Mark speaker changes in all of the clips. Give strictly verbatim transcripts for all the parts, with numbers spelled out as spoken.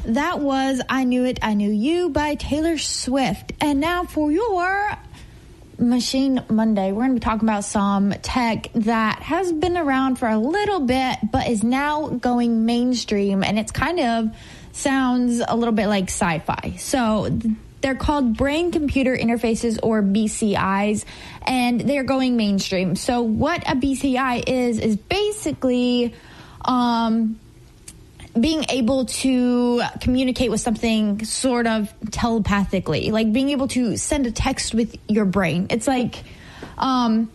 Speaker 1: that was I Knew It, I Knew You by Taylor Swift. And now for your Machine Monday, we're going to be talking about some tech that has been around for a little bit, but is now going mainstream. And it's kind of sounds a little bit like sci-fi. So they're called brain-computer interfaces, or B C Is, and they're going mainstream. So what a B C I is, is basically um, being able to communicate with something sort of telepathically, like being able to send a text with your brain. It's like um,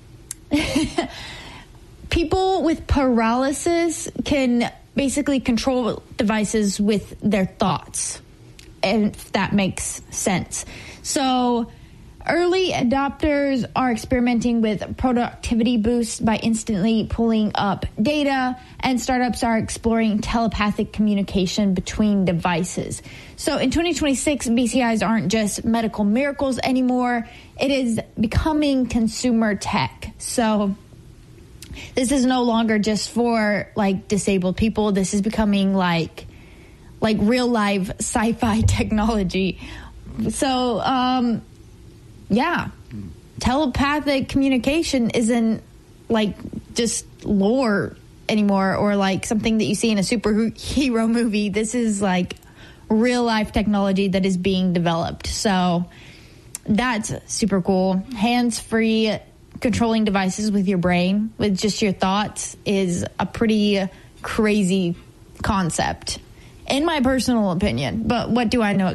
Speaker 1: people with paralysis can basically control devices with their thoughts, if that makes sense. So early adopters are experimenting with productivity boosts by instantly pulling up data, and startups are exploring telepathic communication between devices. So in twenty twenty-six, B C Is aren't just medical miracles anymore. It is becoming consumer tech. So this is no longer just for like disabled people. This is becoming like like real life sci-fi technology. So, um, yeah, telepathic communication isn't like just lore anymore, or like something that you see in a superhero movie. This is like real life technology that is being developed. So that's super cool. Hands-free controlling devices with your brain, with just your thoughts, is a pretty crazy concept, in my personal opinion. But what do I know?